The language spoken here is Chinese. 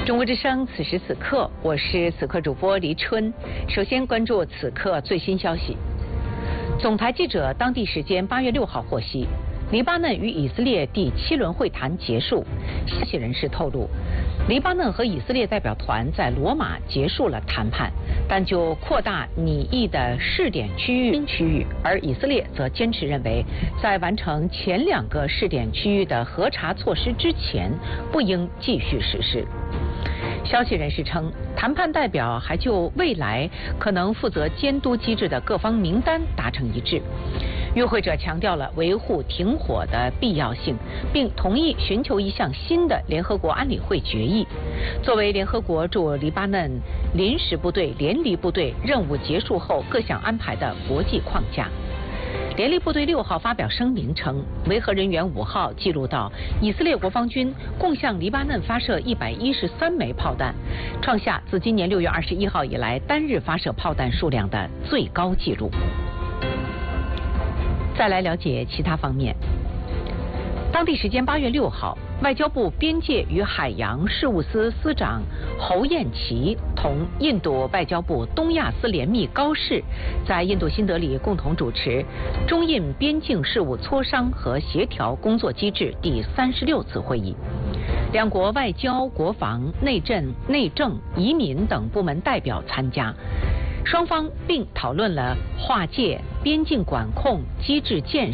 中国之声，此时此刻，我是此刻主播黎春。首先关注此刻最新消息。总台记者当地时间8月6号获悉，黎巴嫩与以色列第7轮会谈结束。消息人士透露，黎巴嫩和以色列代表团在罗马结束了谈判，但就扩大拟议的试点区域，而以色列则坚持认为，在完成前2个试点区域的核查措施之前，不应继续实施。消息人士称，谈判代表还就未来可能负责监督机制的各方名单达成一致。与会者强调了维护停火的必要性，并同意寻求一项新的联合国安理会决议，作为联合国驻黎巴嫩临时部队联黎部队任务结束后各项安排的国际框架。联黎部队6号发表声明称，维和人员5号记录到，以色列国防军共向黎巴嫩发射113枚炮弹，创下自今年6月21号以来单日发射炮弹数量的最高纪录。再来了解其他方面。当地时间8月6号，外交部边界与海洋事务司司长侯彦奇同印度外交部东亚司联密高士在印度新德里共同主持中印边境事务磋商和协调工作机制第36次会议。两国外交、国防、内政、移民等部门代表参加。双方并讨论了划界、边境管控机制建设。